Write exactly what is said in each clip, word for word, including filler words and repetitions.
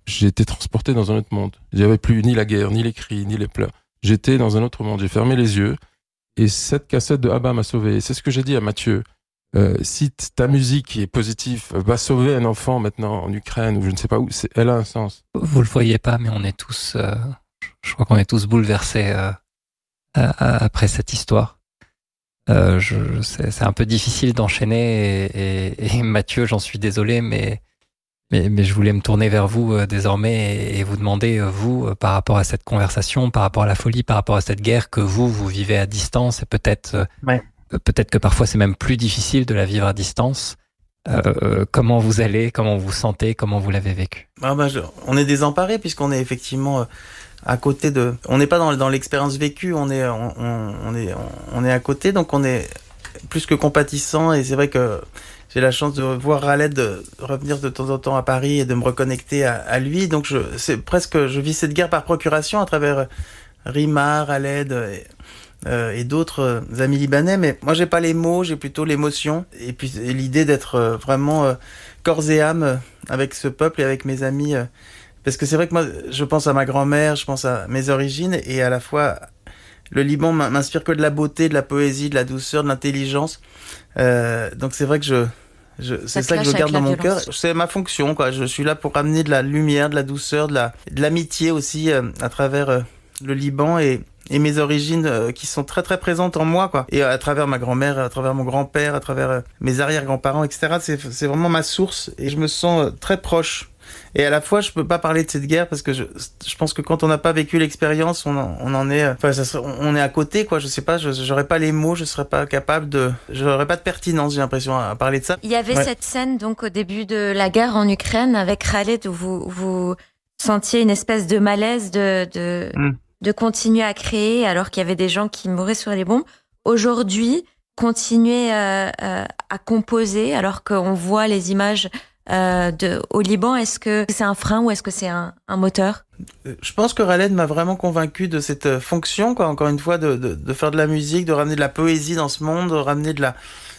j'ai été transporté dans un autre monde. Il n'y avait plus ni la guerre, ni les cris, ni les pleurs. J'étais dans un autre monde. J'ai fermé les yeux et cette cassette de ABBA m'a sauvé. Et c'est ce que j'ai dit à Mathieu. Euh, si t- ta musique qui est positive va sauver un enfant maintenant en Ukraine ou je ne sais pas où, c'est, elle a un sens. Vous le voyez pas, mais on est tous, euh, je crois qu'on est tous bouleversés euh, à- à- après cette histoire. Euh, je, c'est, c'est un peu difficile d'enchaîner et, et, et Mathieu, j'en suis désolé, mais, mais, mais je voulais me tourner vers vous euh, désormais et, et vous demander, euh, vous, euh, par rapport à cette conversation, par rapport à la folie, par rapport à cette guerre que vous, vous vivez à distance et peut-être, euh, Ouais. peut-être que parfois c'est même plus difficile de la vivre à distance. Euh, comment vous allez, comment vous sentez, comment vous l'avez vécu? Ah bah, je- on est désemparés puisqu'on est effectivement euh, à côté de. On n'est pas dans, dans l'expérience vécue, on est, on, on, on est, on est à côté, donc on est plus que compatissant. Et c'est vrai que j'ai la chance de voir Khaled de revenir de temps en temps à Paris et de me reconnecter à, à lui. Donc je, c'est presque, je vis cette guerre par procuration à travers Rima, Khaled et, euh, et d'autres euh, amis libanais. Mais moi, j'ai pas les mots, j'ai plutôt l'émotion et puis et l'idée d'être euh, vraiment euh, corps et âme euh, avec ce peuple et avec mes amis. euh, Parce que c'est vrai que moi, je pense à ma grand-mère, je pense à mes origines, et à la fois, le Liban m'in- m'inspire que de la beauté, de la poésie, de la douceur, de l'intelligence. Euh, donc c'est vrai que je, je c'est ça que je clash avec garde la dans mon cœur. violence. C'est ma fonction, quoi. Je suis là pour ramener de la lumière, de la douceur, de la, de l'amitié aussi euh, à travers euh, le Liban et et mes origines euh, qui sont très très présentes en moi, quoi. Et à travers ma grand-mère, à travers mon grand-père, à travers euh, mes arrière-grands-parents, et cetera. C'est c'est vraiment ma source et je me sens euh, très proche. Et à la fois, je peux pas parler de cette guerre parce que je, je pense que quand on n'a pas vécu l'expérience, on en, on en est, euh, enfin, ça serait- on est à côté, quoi. Je sais pas, je, j'aurais pas les mots, je serais pas capable de, j'aurais pas de pertinence, j'ai l'impression, à, à parler de ça. Il y avait Ouais. cette scène donc au début de la guerre en Ukraine avec Khaled où vous, vous sentiez une espèce de malaise de, de, Mm. de continuer à créer alors qu'il y avait des gens qui mouraient sur les bombes. Aujourd'hui, continuer euh, euh, à composer alors qu'on voit les images euh, de, au Liban, est-ce que c'est un frein ou est-ce que c'est un, un moteur? Euh, Je pense que Khaled m'a vraiment convaincu de cette euh, fonction, quoi, encore une fois, de, de, de faire de la musique, de ramener de la poésie dans ce monde, de ramener de la,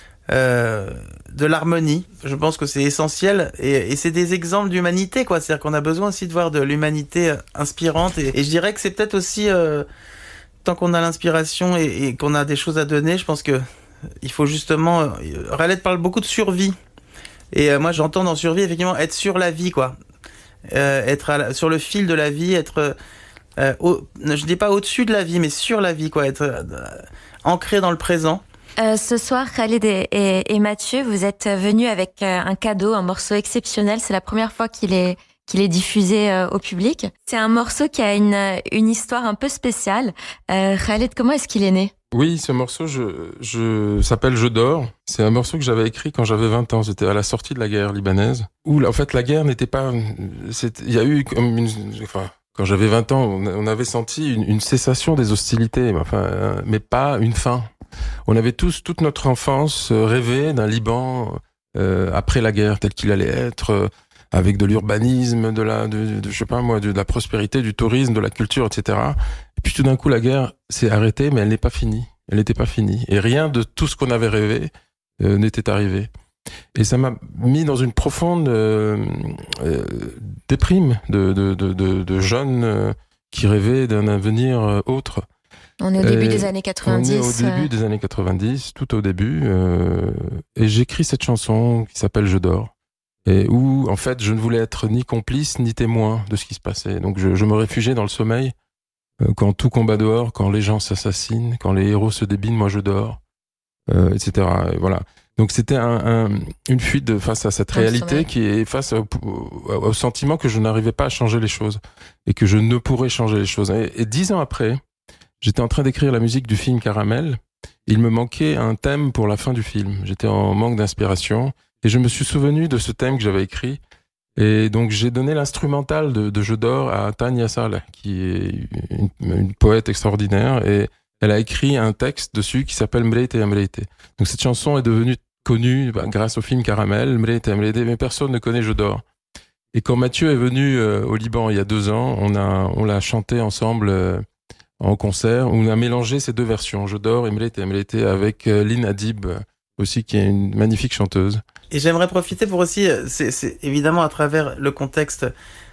euh, de l'harmonie. Je pense que c'est essentiel et, et c'est des exemples d'humanité, quoi. C'est-à-dire qu'on a besoin aussi de voir de l'humanité euh, inspirante et, et je dirais que c'est peut-être aussi, euh, tant qu'on a l'inspiration et, et qu'on a des choses à donner, je pense que il faut justement, euh, Khaled parle beaucoup de survie. Et euh, moi, j'entends dans survie, effectivement, être sur la vie, quoi. Euh, être à la- sur le fil de la vie, être, euh, au, je dis pas au-dessus de la vie, mais sur la vie, quoi. Être euh, ancré dans le présent. Euh, ce soir, Khaled et, et, et Mathieu, vous êtes venus avec euh, un cadeau, un morceau exceptionnel. C'est la première fois qu'il est, qu'il est diffusé euh, au public. C'est un morceau qui a une, une histoire un peu spéciale. Euh, Khaled, comment est-ce qu'il est né? Oui, ce morceau je, je, s'appelle Je dors. C'est un morceau que j'avais écrit quand j'avais vingt ans. C'était à la sortie de la guerre libanaise. Où, en fait, la guerre n'était pas... c'est- Il y a eu comme une... Enfin, quand j'avais vingt ans, on on avait senti une, une cessation des hostilités, mais enfin, euh, mais pas une fin. On avait tous, toute notre enfance, euh, rêvé d'un Liban euh, après la guerre, tel qu'il allait être, euh, avec de l'urbanisme, de la, de, de, je sais pas moi, de, de la prospérité, du tourisme, de la culture, et cetera. Et puis tout d'un coup, la guerre s'est arrêtée, mais elle n'est pas finie. Elle n'était pas finie. Et rien de tout ce qu'on avait rêvé euh, n'était arrivé. Et ça m'a mis dans une profonde euh, euh, déprime de, de, de, de, de jeunes euh, qui rêvaient d'un avenir euh, autre. On est au début Et des années quatre-vingt-dix. On est au début euh, des années quatre-vingt-dix, tout au début. Euh, et j'écris cette chanson qui s'appelle Je dors. Et où, en fait, je ne voulais être ni complice ni témoin de ce qui se passait. Donc je, je me réfugiais dans le sommeil. Euh, quand tout combat dehors, quand les gens s'assassinent, quand les héros se débinent, moi je dors, euh, et cetera. Et voilà. Donc c'était un, un, une fuite de, face à cette Dans le réalité sommeil. qui est face au, au, au sentiment que je n'arrivais pas à changer les choses et que je ne pourrais changer les choses. Et, et dix ans après, j'étais en train d'écrire la musique du film Caramel. Il me manquait un thème pour la fin du film. J'étais en manque d'inspiration et je me suis souvenu de ce thème que j'avais écrit. Et donc j'ai donné l'instrumental de, de Je dors à Tania Saleh, qui est une, une poète extraordinaire, et elle a écrit un texte dessus qui s'appelle Mreite Mreite. Donc cette chanson est devenue connue bah, grâce au film Caramel, Mreite Mreite, mais personne ne connaît Je dors. Et quand Mathieu est venu euh, au Liban il y a deux ans, on a on l'a chanté ensemble euh, en concert. On a mélangé ces deux versions, Je dors et Mreite Mreite, avec euh, Lynn Adib euh, aussi, qui est une magnifique chanteuse. Et j'aimerais profiter pour aussi, euh, c'est, c'est évidemment à travers le contexte